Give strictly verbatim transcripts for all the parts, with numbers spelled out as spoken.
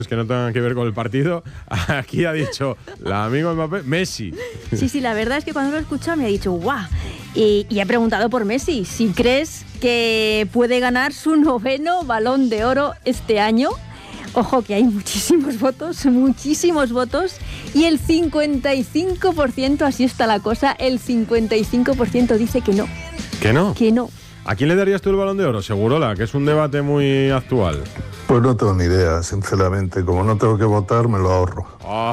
que no tengan que ver con el partido, aquí ha dicho la amigo Mbappé, Messi. Sí, sí, la verdad es que cuando lo he escuchado me ha dicho ¡guau! Y, y he preguntado por Messi, si crees que puede ganar su noveno Balón de Oro este año. Ojo que hay muchísimos votos, muchísimos votos, y el cincuenta y cinco por ciento, así está la cosa, el cincuenta y cinco por ciento dice que no. ¿Que no? Que no. ¿A quién le darías tú el Balón de Oro? Segurola, que es un debate muy actual. Pues no tengo ni idea, sinceramente. Como no tengo que votar, me lo ahorro.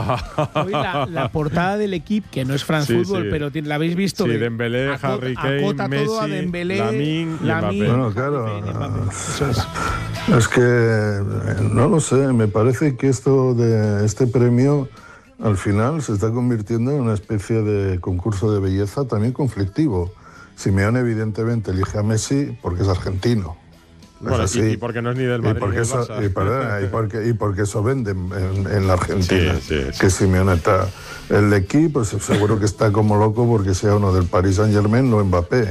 Hoy la, la portada del equipo, que no es France Sí, Football, sí. pero tiene- la habéis visto. Sí, de- Dembélé, acota- Harry Kane, acota todo a Messi, Dembélé, Lamine y Lamine, Mbappé. Bueno, claro. Harry Kane y Mbappé. Eso es. Es que, eh, no lo sé, me parece que esto de este premio al final se está convirtiendo en una especie de concurso de belleza también conflictivo. Simeone evidentemente elige a Messi porque es argentino. Es Bueno, así. y, y porque no es ni del Y Madrid porque, ni del eso, Barça. y, perdona, y porque, y porque eso vende en, en la Argentina, Sí, sí, sí. que Simeone está. El equipo pues, seguro que está como loco porque sea uno del Paris Saint-Germain, no Mbappé.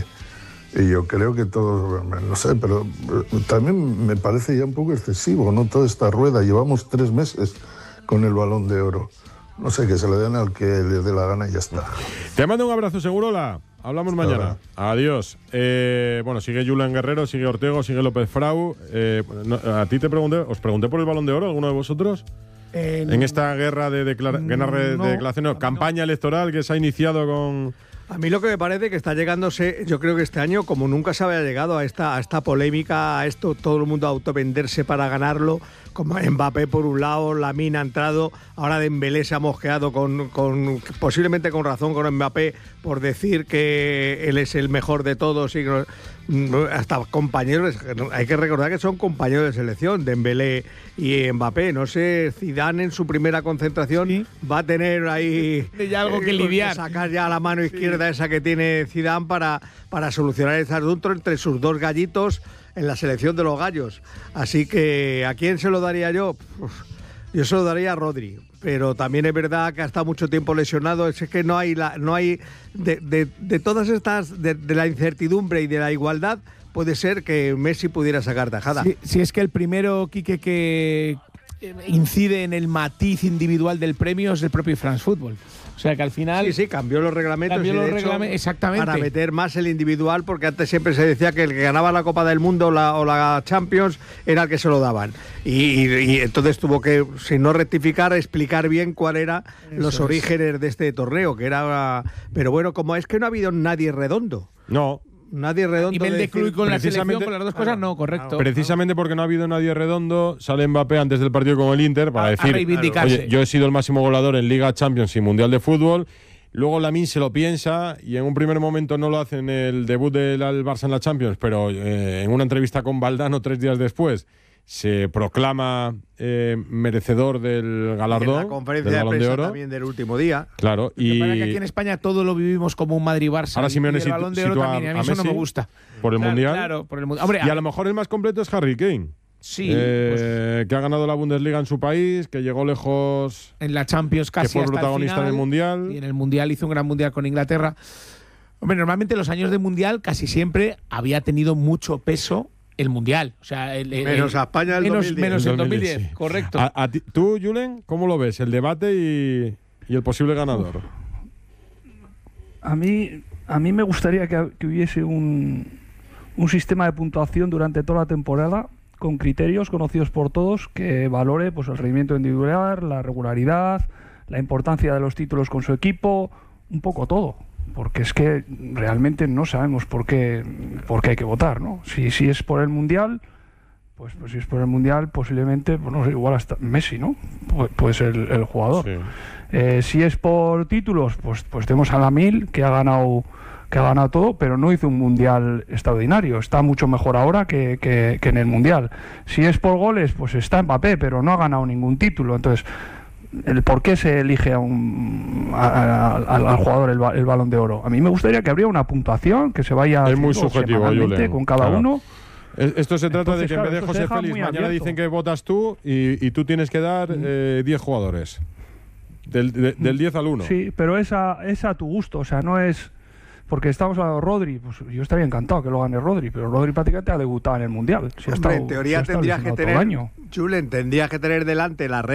Y yo creo que todo, no sé, pero eh, también me parece ya un poco excesivo, ¿no? Toda esta rueda, llevamos tres meses con el Balón de Oro. No sé, que se le den al que le dé la gana y ya está. Te mando un abrazo, Segurola. Hablamos mañana. Adiós. Eh, bueno, sigue Julen Guerrero, sigue Ortego, sigue López Frau. Eh, no, a ti te pregunté, ¿os pregunté por el Balón de Oro, alguno de vosotros? En, En esta guerra de, declara guerra de no, declaraciones, no, campaña electoral que se ha iniciado con... A mí lo que me parece que está llegándose, yo creo que este año, como nunca se había llegado a esta, a esta polémica, a esto, todo el mundo a autovenderse para ganarlo, como Mbappé por un lado, Lamine ha entrado, ahora Dembélé se ha mosqueado con, con posiblemente con razón con Mbappé por decir que él es el mejor de todos y que no- hasta compañeros, hay que recordar que son compañeros de selección, Dembélé y Mbappé. No sé, Zidane en su primera concentración Sí. va a tener ahí Tiene ya algo que eh, lidiar. sacar ya la mano izquierda esa que tiene Zidane para, para solucionar ese asunto entre sus dos gallitos en la selección de los gallos. Así que, ¿a quién se lo daría yo? Uf, yo se lo daría a Rodri. Pero también es verdad que ha estado mucho tiempo lesionado. Es que no hay, la, no hay de, de, de todas estas, de, de la incertidumbre y de la igualdad, puede ser que Messi pudiera sacar tajada. Si, si es que el primero, Quique, que eh, incide en el matiz individual del premio es el propio France Football. O sea que al final... Sí, sí, cambió los reglamentos. Cambió y de los hecho, reglamentos, exactamente. Para meter más el individual, porque antes siempre se decía que el que ganaba la Copa del Mundo la, o la Champions era el que se lo daban. Y, y- y entonces tuvo que, si no rectificar, explicar bien cuáles eran los es. orígenes de este torneo. que era Pero bueno, como es que no ha habido nadie redondo. No, Nadie redondo. A nivel de decir- club y con la precisamente- selección, con las dos cosas, no, correcto. precisamente porque no ha habido nadie redondo, sale Mbappé antes del partido con el Inter para A- a decir, reivindicarse. oye, yo he sido el máximo goleador en Liga, Champions y Mundial de Fútbol. Luego Lamine se lo piensa y en un primer momento no lo hace en el debut del al Barça en la Champions, pero eh, en una entrevista con Valdano tres días después se proclama eh, merecedor del galardón, en la conferencia del de Balón de prensa Oro. también del último día. Claro, Lo que pasa es que y aquí en España todo lo vivimos como un Madrid-Barça. ahora y Simeone el situ- Balón de Oro sitúa también, y a mí a eso no me Messi gusta. por el Claro, Mundial. Claro, por el Mundial. Hombre, Y a lo mejor el más completo es Harry Kane. sí, eh, que ha ganado la Bundesliga en su país, que llegó lejos, pues, en la Champions casi que fue hasta el protagonista final, en el Mundial. Y en el Mundial hizo un gran Mundial con Inglaterra. Hombre, normalmente los años de Mundial casi siempre había tenido mucho peso el Mundial. O sea, el, el- Menos el- a España del menos, dos mil diez. menos el dos dos mil mil diez, diez, sí. correcto. A, a ti- ¿Tú, Julen, cómo lo ves? El debate y, y el posible ganador. A mí, a mí me gustaría que, que hubiese un, un sistema de puntuación durante toda la temporada con criterios conocidos por todos que valore pues, el rendimiento individual, la regularidad, la importancia de los títulos con su equipo, un poco todo. Porque es que realmente no sabemos por qué, por qué hay que votar, ¿no? Si, si es por el Mundial, pues, pues si es por el Mundial, posiblemente, pues no sé, igual hasta Messi, ¿no? Pu- Puede ser el, el jugador. Sí. Eh, si es por títulos, pues, pues tenemos a Lamine, que ha ganado que ha ganado todo, pero no hizo un Mundial extraordinario. Está mucho mejor ahora que, que, que en el Mundial. Si es por goles, pues está Mbappé, pero no ha ganado ningún título. Entonces, el por qué se elige a un, a- a- al, al jugador el, ba- el Balón de Oro. A mí me gustaría que habría una puntuación que se vaya Es muy haciendo subjetivo, semanalmente Julen. con cada Claro. uno. Es- Esto se trata de Entonces, que claro, en vez de esto se José deja Félix muy mañana abierto. dicen que votas tú y, y tú tienes que dar eh, diez jugadores. Del, de- del diez al uno. Sí, pero es a, es a tu gusto, o sea, no es... Porque estamos hablando de Rodri, pues yo estaría encantado que lo gane Rodri, pero Rodri prácticamente ha debutado en el Mundial. Si ha Hombre, estado- en si teoría ha estado tendrías que lesionado todo el tener, año. Julen, tendrías que tener delante la red